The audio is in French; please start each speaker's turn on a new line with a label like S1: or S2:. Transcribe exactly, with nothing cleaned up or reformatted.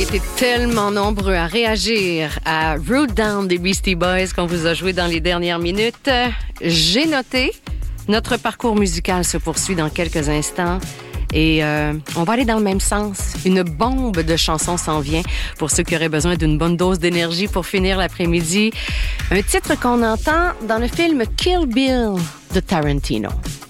S1: Été tellement nombreux à réagir à Root Down des Beastie Boys qu'on vous a joué dans les dernières minutes. J'ai noté, notre parcours musical se poursuit dans quelques instants et euh, on va aller dans le même sens. Une bombe de chansons s'en vient pour ceux qui auraient besoin d'une bonne dose d'énergie pour finir l'après-midi. Un titre qu'on entend dans le film Kill Bill de Tarantino.